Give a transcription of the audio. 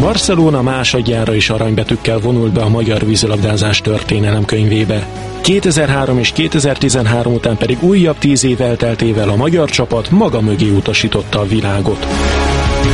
Barcelona másodjára is aranybetűkkel vonult be a magyar vízilabdázás történelemkönyvébe. 2003 és 2013 után pedig újabb 10 év elteltével a magyar csapat maga mögé utasította a világot.